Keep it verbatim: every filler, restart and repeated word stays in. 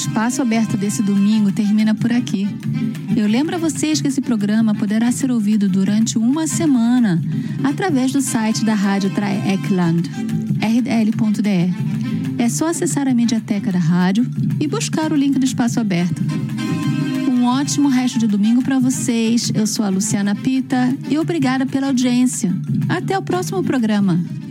Espaço Aberto desse domingo termina por aqui. Eu lembro a vocês que esse programa poderá ser ouvido durante uma semana através do site da Rádio Dreieckland, r d l ponto d e. É só acessar a mediateca da rádio e buscar o link do Espaço Aberto. Um ótimo resto de domingo para vocês. Eu sou a Luciana Pita e obrigada pela audiência. Até o próximo programa.